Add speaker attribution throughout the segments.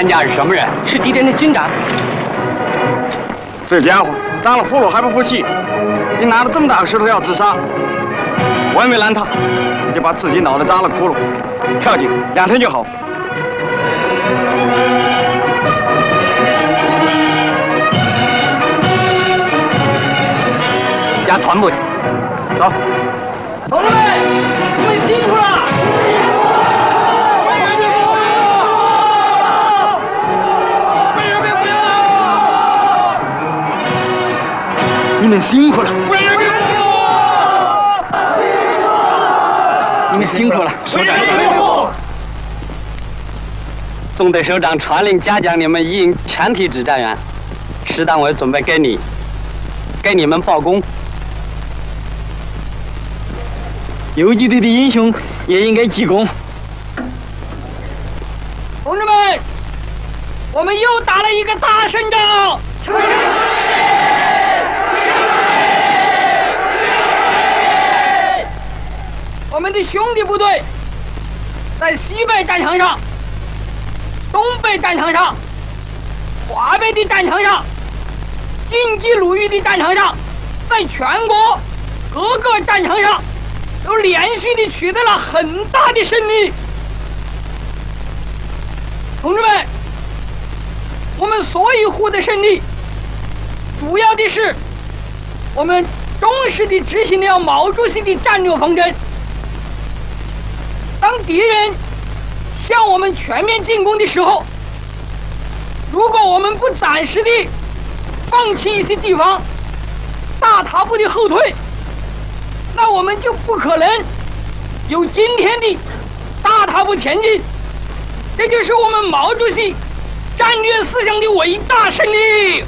Speaker 1: 咱家是什么人？
Speaker 2: 是敌人的军长。
Speaker 3: 这家伙当了俘虏还不服气，你拿着这么大个石头要自杀，我也没拦他，就把自己脑袋扎了窟窿，跳井2天就好。
Speaker 1: 押团部去，走。
Speaker 2: 同志们，你们辛苦了！
Speaker 3: 你们辛苦了！
Speaker 1: 你们辛苦了，首长。纵队首长传令嘉奖你们一营全体指战员，师党委准备给你们报功。游击队的英雄也应该记功。
Speaker 2: 同志们，我们又打了一个大胜仗！我们的兄弟部队在西北战场上、东北战场上、华北的战场上、晋冀鲁豫的战场上，在全国各个战场上都连续地取得了很大的胜利。同志们，我们所以获得胜利，主要的是我们忠实地执行了毛主席的战略方针。当敌人向我们全面进攻的时候，如果我们不暂时地放弃一些地方，大踏步的后退，那我们就不可能有今天的大踏步前进。这就是我们毛主席战略思想的伟大胜利。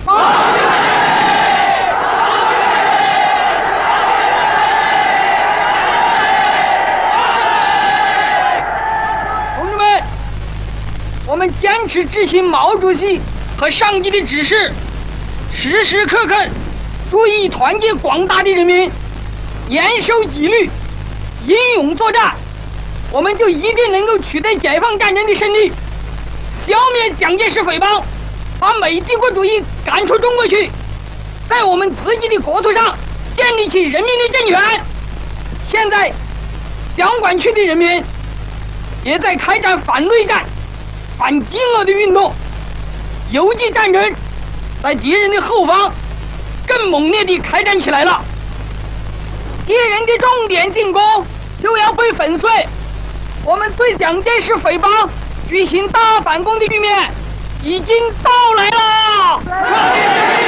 Speaker 2: 同志们，我们坚持执行毛主席和上级的指示，时时刻刻注意团结广大的人民，严守纪律，英勇作战，我们就一定能够取得解放战争的胜利，消灭蒋介石匪帮，把美帝国主义赶出中国去，在我们自己的国土上建立起人民的政权。现在两广区的人民也在开展反内战、反饥饿的运动，游击战争在敌人的后方更猛烈地开展起来了。敌人的重点进攻就要被粉碎，我们对蒋介石匪帮举行大反攻的局面已经到来了。